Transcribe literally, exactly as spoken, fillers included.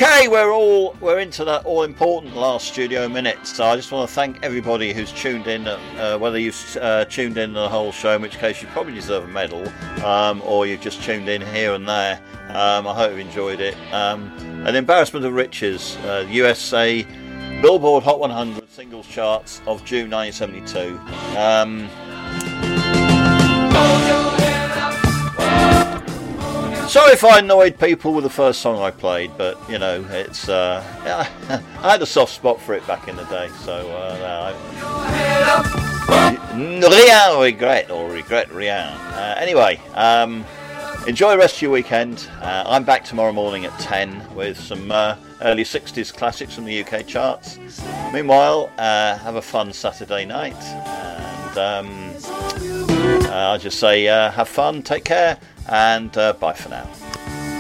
Okay, we're all we're into that all important last studio minute. So I just want to thank everybody who's tuned in. Uh, whether you've uh, tuned in the whole show, in which case you probably deserve a medal, um, or you've just tuned in here and there. Um, I hope you enjoyed it. Um, an embarrassment of riches. Uh, U S A Billboard Hot one hundred singles charts of June nineteen seventy-two. Um, Sorry if I annoyed people with the first song I played, but you know, it's uh, yeah, I had a soft spot for it back in the day, so uh, I, rien regret or regret rien. Uh, anyway, um, enjoy the rest of your weekend. Uh, I'm back tomorrow morning at ten with some uh, early sixties classics from the U K charts. Meanwhile, uh, have a fun Saturday night, and um, uh, I'll just say uh, have fun, take care. And uh, bye for now.